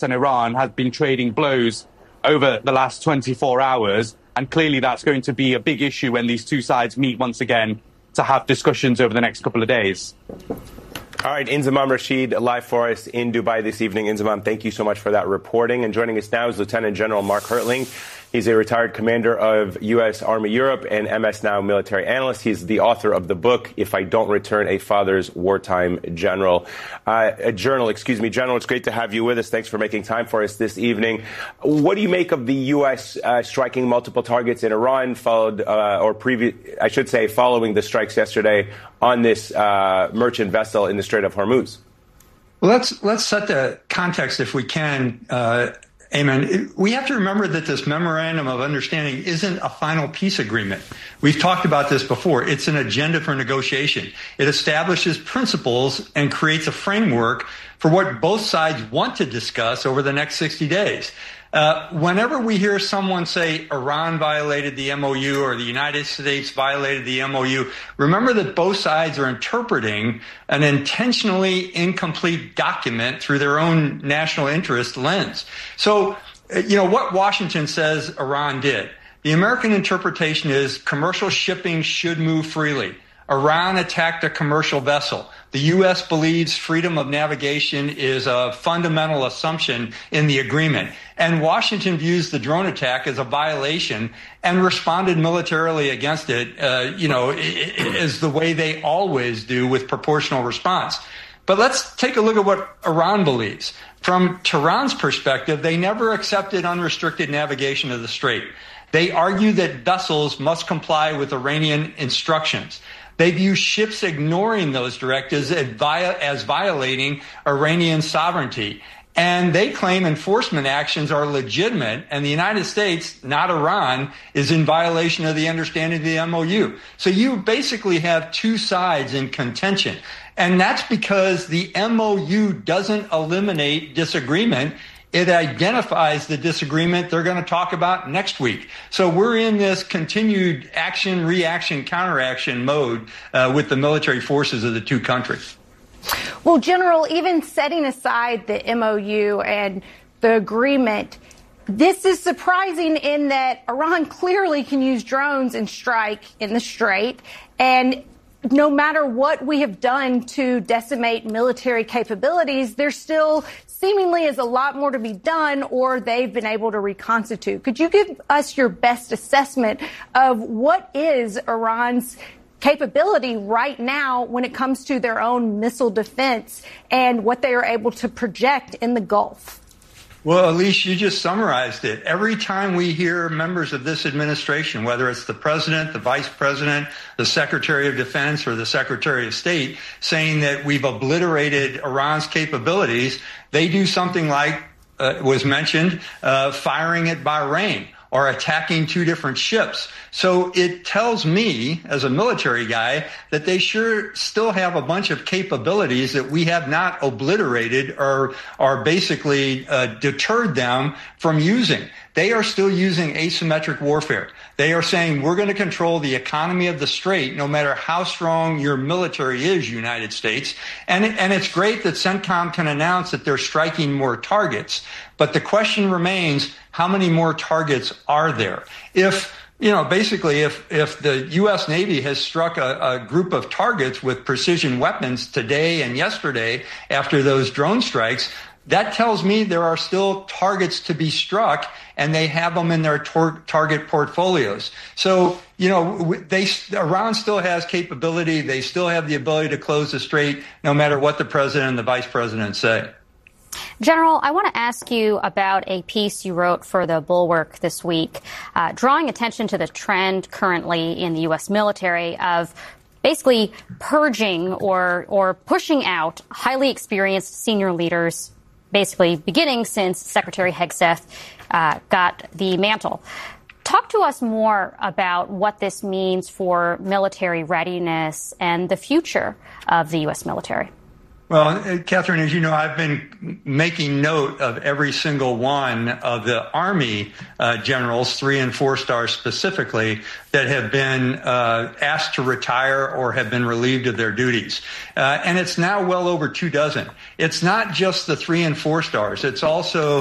and Iran have been trading blows over the last 24 hours. And clearly that's going to be a big issue when these two sides meet once again to have discussions over the next couple of days. All right, Inzamam Rashid, live for us in Dubai this evening. Inzamam, thank you so much for that reporting. And joining us now is Lieutenant General Mark Hertling. He's a retired commander of U.S. Army Europe and MS Now military analyst. He's the author of the book, If I Don't Return, A Father's Wartime General. General, it's great to have you with us. Thanks for making time for us this evening. What do you make of the U.S. Striking multiple targets in Iran, following the strikes yesterday on this merchant vessel in the Strait of Hormuz? Well, let's set the context if we can, Ayman. We have to remember that this memorandum of understanding isn't a final peace agreement. We've talked about this before. It's an agenda for negotiation. It establishes principles and creates a framework for what both sides want to discuss over the next 60 days. Whenever we hear someone say Iran violated the MOU or the United States violated the MOU, remember that both sides are interpreting an intentionally incomplete document through their own national interest lens. So, what Washington says Iran did. The American interpretation is commercial shipping should move freely. Iran attacked a commercial vessel. The U.S. believes freedom of navigation is a fundamental assumption in the agreement. And Washington views the drone attack as a violation and responded militarily against it, as the way they always do with proportional response. But let's take a look at what Iran believes. From Tehran's perspective, they never accepted unrestricted navigation of the strait. They argue that vessels must comply with Iranian instructions. They view ships ignoring those directives as violating Iranian sovereignty. And they claim enforcement actions are legitimate, and the United States, not Iran, is in violation of the understanding of the MOU. So you basically have two sides in contention. And that's because the MOU doesn't eliminate disagreement. It identifies the disagreement they're going to talk about next week. So we're in this continued action, reaction, counteraction mode with the military forces of the two countries. Well, General, even setting aside the MOU and the agreement, this is surprising in that Iran clearly can use drones and strike in the Strait. And no matter what we have done to decimate military capabilities, there still seemingly is a lot more to be done, or they've been able to reconstitute. Could you give us your best assessment of what is Iran's capability right now when it comes to their own missile defense and what they are able to project in the Gulf? Well, Elise, you just summarized it. Every time we hear members of this administration, whether it's the president, the vice president, the secretary of defense, or the secretary of state, saying that we've obliterated Iran's capabilities, they do something like was mentioned, firing at Bahrain or attacking two different ships. So it tells me, as a military guy, that they sure still have a bunch of capabilities that we have not obliterated or basically deterred them from using. They are still using asymmetric warfare. They are saying we're going to control the economy of the Strait no matter how strong your military is, United States. And it's great that CENTCOM can announce that they're striking more targets. But the question remains, how many more targets are there? If the U.S. Navy has struck a group of targets with precision weapons today and yesterday after those drone strikes, that tells me there are still targets to be struck, and they have them in their target portfolios. So, Iran still has capability. They still have the ability to close the strait no matter what the president and the vice president say. General, I want to ask you about a piece you wrote for the Bulwark this week, drawing attention to the trend currently in the U.S. military of basically purging or pushing out highly experienced senior leaders, basically beginning since Secretary Hegseth got the mantle. Talk to us more about what this means for military readiness and the future of the U.S. military. Well, Catherine, as you know, I've been making note of every single one of the Army generals, 3 and 4 stars specifically, that have been asked to retire or have been relieved of their duties. And it's now well over 2 dozen. It's not just the 3 and 4 stars. It's also